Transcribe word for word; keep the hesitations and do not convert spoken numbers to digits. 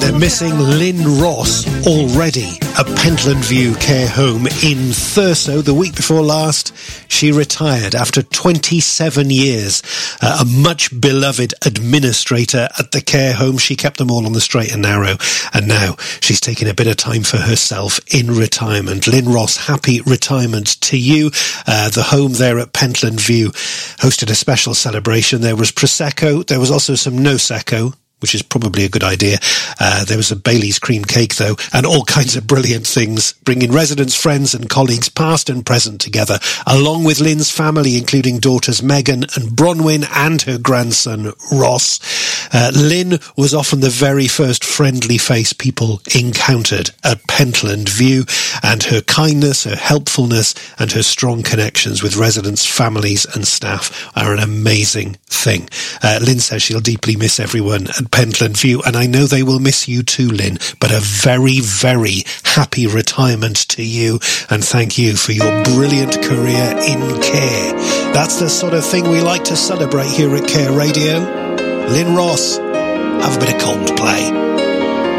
They're missing Lynn Ross already at Pentland View Care Home in Thurso. The week before last, she retired after twenty-seven years. Uh, a much beloved administrator at the care home. She kept them all on the straight and narrow. And now she's taking a bit of time for herself in retirement. Lynn Ross, happy retirement to you. Uh, the home there at Pentland View hosted a special celebration. There was Prosecco. There was also some Nosecco, which is probably a good idea. Uh, there was a Bailey's cream cake, though, and all kinds of brilliant things, bringing residents, friends and colleagues, past and present, together, along with Lynn's family, including daughters Megan and Bronwyn and her grandson, Ross. Uh, Lynn was often the very first friendly face people encountered at Pentland View, and her kindness, her helpfulness, and her strong connections with residents, families and staff are an amazing thing. Uh, Lynn says she'll deeply miss everyone at Pentland View, and I know they will miss you too, Lynn, but a very, very happy retirement to you, and thank you for your brilliant career in care. That's the sort of thing we like to celebrate here at Care Radio. Lynn Ross, have a bit of Coldplay.